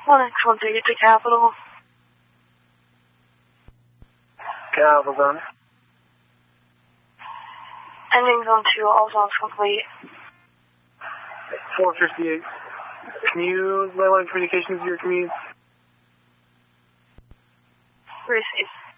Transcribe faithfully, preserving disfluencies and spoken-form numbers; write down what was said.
one X one three to Capital. Capital done. Endings on two, all zones complete. four fifty-eight. Can you lay line communications to your community? Receive.